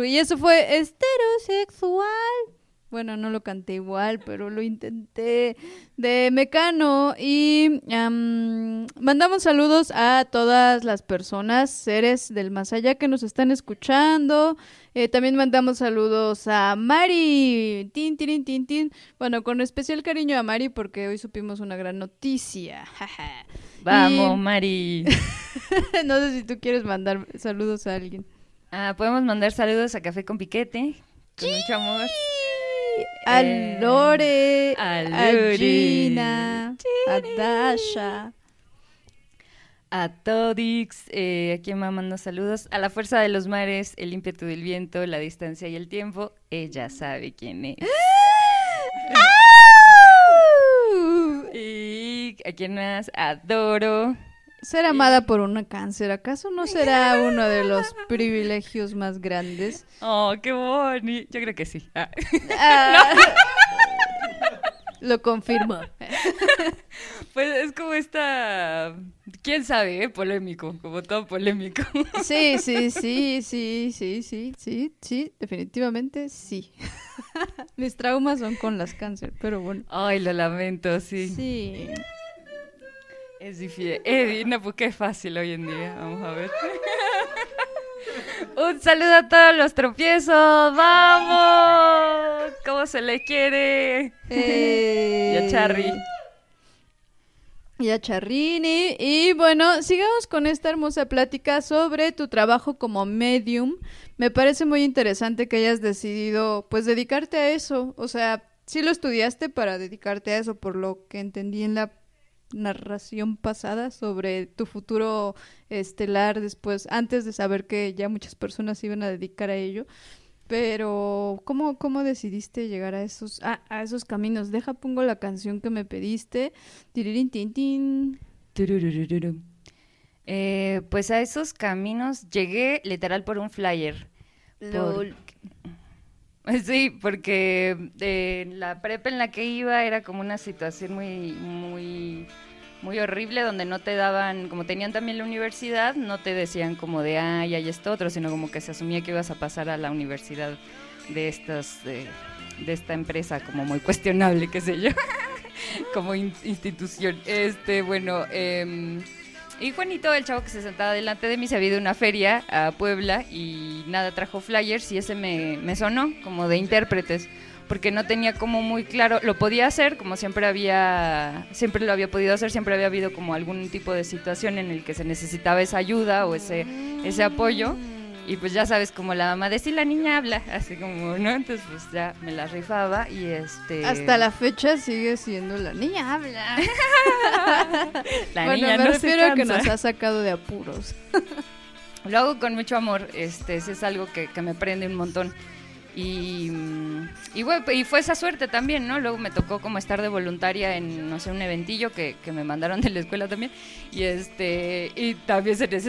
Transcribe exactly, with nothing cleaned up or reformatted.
Y eso fue Heterosexual. Bueno, no lo canté igual, pero lo intenté, de Mecano. Y um, mandamos saludos a todas las personas, seres del más allá que nos están escuchando. Eh, también mandamos saludos a Mari. Tin, tin, tin, tin. Bueno, con especial cariño a Mari porque hoy supimos una gran noticia. Vamos, y... Mari. No sé si tú quieres mandar saludos a alguien. Ah, podemos mandar saludos a Café con Piquete, con mucho amor. A Eh, Lore, a a, Lore. Gina, a Dasha, a Todix, eh, a quien más manda saludos, a la fuerza de los mares, el ímpetu del viento, la distancia y el tiempo, ella sabe quién es. Y a quien más adoro. Ser amada por un cáncer, ¿acaso no será uno de los privilegios más grandes? Oh, qué bonito. Yo creo que sí. Ah. Ah, lo confirmo. Pues es como esta, quién sabe, ¿eh? Polémico, como todo polémico. Sí, sí, sí, sí, sí, sí, sí, sí, definitivamente sí. Mis traumas son con las cáncer, pero bueno. Ay, lo lamento, sí. Sí. Es difícil. Eddie, no, pues qué fácil hoy en día. Vamos a ver. Un saludo a todos los tropiezos. ¡Vamos! ¿Cómo se le quiere? Eh... Y a Charry. Y a Charrini. Y bueno, sigamos con esta hermosa plática sobre tu trabajo como medium. Me parece muy interesante que hayas decidido, pues, dedicarte a eso. O sea, sí lo estudiaste para dedicarte a eso, por lo que entendí en la narración pasada sobre tu futuro estelar después, antes de saber que ya muchas personas se iban a dedicar a ello. Pero, ¿cómo, cómo decidiste llegar a esos, a, a esos caminos? Deja, pongo la canción que me pediste. Tiririn, tin, tin. Tururururu. Eh, pues a esos caminos llegué literal por un flyer. Lol. Por... Sí, porque eh, la prepa en la que iba era como una situación muy, muy, muy horrible, donde no te daban, como tenían también la universidad, no te decían como de, ay, hay esto otro, sino como que se asumía que ibas a pasar a la universidad de estas, de, de esta empresa como muy cuestionable, qué sé yo, como in- institución. Este, bueno, eh, y Juanito, el chavo que se sentaba delante de mí, se había ido a una feria a Puebla y nada, trajo flyers y ese me, me sonó como de intérpretes, porque no tenía como muy claro, lo podía hacer, como siempre había, siempre lo había podido hacer, siempre había habido como algún tipo de situación en el que se necesitaba esa ayuda o ese, ese apoyo. Y pues ya sabes, como la mamá de si la niña habla, así como, ¿no? Entonces pues ya me la rifaba y este... Hasta la fecha sigue siendo la niña habla. La bueno, niña me no refiero se a que cansa. nos ha sacado de apuros. Lo hago con mucho amor, este, ese es algo que, que me prende un montón. Y, y, bueno, y fue esa suerte también, ¿no? Luego me tocó como estar de voluntaria en, no sé, un eventillo que, que me mandaron de la escuela también. Y este y también se